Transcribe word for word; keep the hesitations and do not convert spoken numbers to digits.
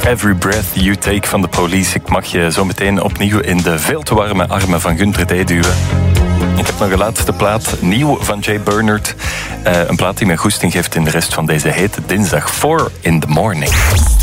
Every Breath You Take van de Police. Ik mag je zo meteen opnieuw in de veel te warme armen van Gunther D. duwen. Ik heb nog een laatste plaat, nieuw van Jay Bernard. Uh, een plaat die mij goesting geeft in de rest van deze hete dinsdag. Four in the Morning.